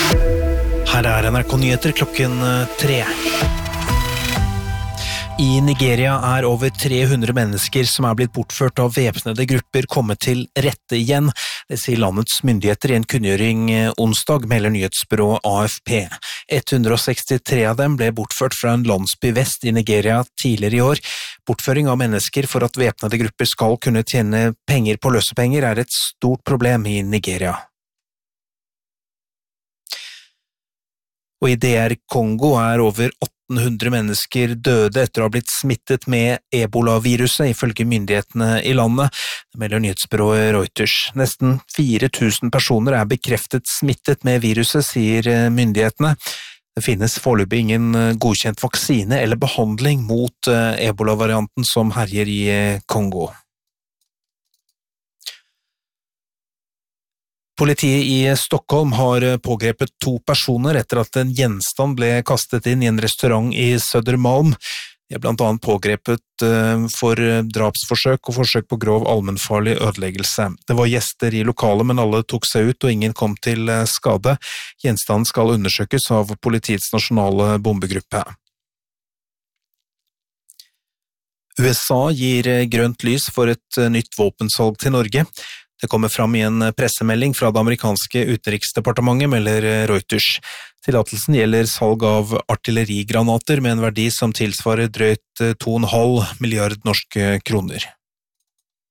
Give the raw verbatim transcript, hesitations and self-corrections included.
Her er N R K-nyheter klokken tre. I Nigeria er over tre hundre mennesker som er blitt bortført av væpnede grupper kommet til rette igjen. Det sier landets myndigheter i en kunngjøring onsdag, melder nyhetsbyrået A F P. ett hundre og sekstitre av dem ble bortført fra en landsby vest i Nigeria tidligere i år. Bortføring av mennesker for at væpnede grupper skal kunne tjene penger på løsepenger er et stort problem i Nigeria. Og i D R Kongo er over åtte hundre mennesker døde etter å ha blitt smittet med Ebola-viruset, ifølge myndighetene i landet, det melder nyhetsbyrået Reuters. Nesten fire tusen personer er bekreftet smittet med viruset, sier myndighetene. Det finnes foreløpig ingen godkjent vaksine eller behandling mot Ebola-varianten som herjer i Kongo. Politiet i Stockholm har pågrepet to personer etter at en gjenstand ble kastet inn i en restaurant i Södermalm. De er blant annet pågrepet for drapsforsøk og forsøk på grov allmennfarlig ødeleggelse. Det var gjester i lokalet, men alle tok seg ut og ingen kom til skade. Gjenstanden skal undersøkes av politiets nasjonale bombegruppe. U S A gir grønt lys for et nytt våpensalg til Norge. Det kommer fram i en pressemelding fra det amerikanske utenriksdepartementet, melder Reuters. Tillatelsen gjelder salg av artillerigranater med en verdi som tilsvarer drøyt to komma fem milliard norske kroner.